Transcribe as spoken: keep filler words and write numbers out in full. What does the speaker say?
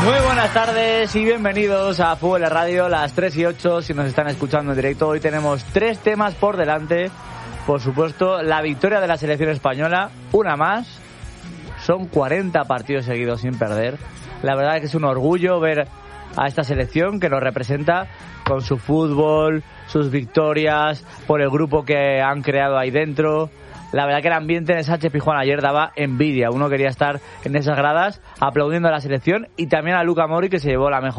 Muy buenas tardes y bienvenidos a Fútbol de Radio, las tres y ocho, si nos están escuchando en directo. Hoy tenemos tres temas por delante. Por supuesto, la victoria de la selección española, una más. Son cuarenta partidos seguidos sin perder. La verdad es que es un orgullo ver a esta selección que nos representa con su fútbol, sus victorias, por el grupo que han creado ahí dentro. La verdad que el ambiente en el Sánchez Pizjuán ayer daba envidia. Uno quería estar en esas gradas aplaudiendo a la selección y también a Luka Modric, que se llevó la mejor